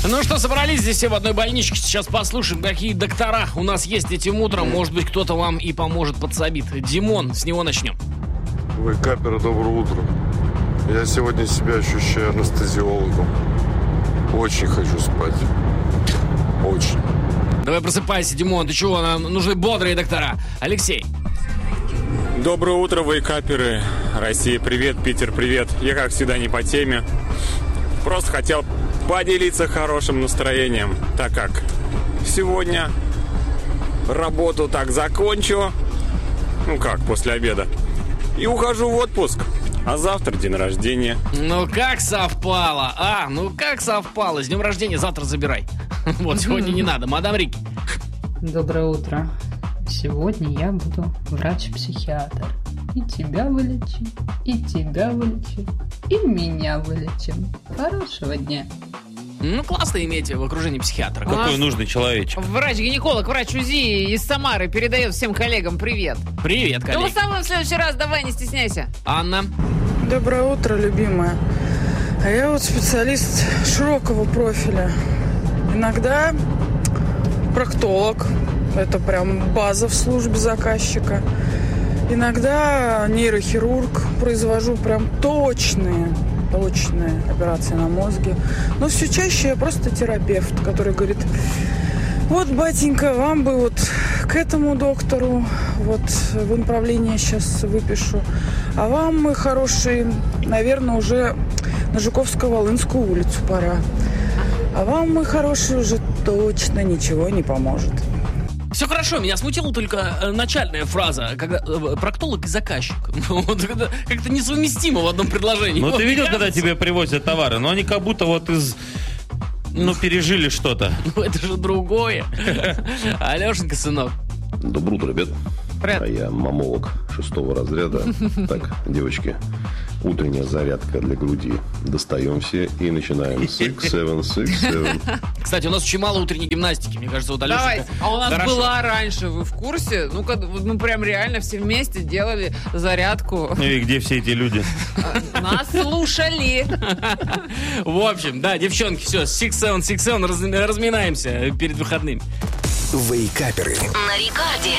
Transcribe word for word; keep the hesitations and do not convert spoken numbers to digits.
Ну что, собрались здесь все в одной больничке. Сейчас послушаем, какие доктора у нас есть этим утром. Может быть, кто-то вам и поможет, подсобит. Димон, с него начнем. Вейкаперы, доброе утро. Я сегодня себя ощущаю анестезиологом. Очень хочу спать. Очень. Давай просыпайся, Димон. Ты чего? Нам нужны бодрые доктора. Алексей. Доброе утро, вейкаперы. Россия, привет. Питер, привет. Я, как всегда, не по теме. Просто хотел поделиться хорошим настроением, так как сегодня работу так закончу, ну как, после обеда, и ухожу в отпуск. А завтра день рождения. Ну как совпало, а? Ну как совпало? С днем рождения завтра забирай. Вот, сегодня не надо. Мадам Рики. Доброе утро. Сегодня я буду врач-психиатр. И тебя вылечим, и тебя вылечим, и меня вылечим. Хорошего дня. Ну, классно иметь в окружении психиатра. Какой нужный человечек. Врач-гинеколог, врач УЗИ из Самары передает всем коллегам привет. Привет, коллеги. Голосовым в следующий раз, давай, не стесняйся. Анна. Доброе утро, любимая. А я вот специалист широкого профиля. Иногда проктолог. Это прям база в службе заказчика. Иногда нейрохирург. Произвожу прям точные, точные операции на мозге. Но все чаще я просто терапевт, который говорит: вот, батенька, вам бы вот к этому доктору, вот в направление сейчас выпишу. А вам, мой хороший, наверное, уже на Жуковско-Волынскую улицу пора. А вам, мой хороший, уже точно ничего не поможет. Все хорошо, меня смутила только э, начальная фраза, когда э, проктолог и заказчик. Вот, когда как-то несовместимо в одном предложении. Ну Вот, ты видел, кажется... когда тебе привозят товары? Но они как будто вот из... Ну, пережили что-то. Ну, это же другое. Алешенька, сынок. Доброе утро, ребят. Привет. А я мамолог шестого разряда. Так, девочки, утренняя зарядка для груди. Достаем все и начинаем. Six, seven, six, seven. Кстати, у нас очень мало утренней гимнастики. Мне кажется, вот Алешенька... Давайте. А у нас хорошо. была раньше, вы в курсе? Ну-ка, мы прям реально все вместе делали зарядку. Ну и где все эти люди? Нас слушали. В общем, да, девчонки, все, six seven, six seven, раз, разминаемся перед выходными. Вейкаперы. На рекорде.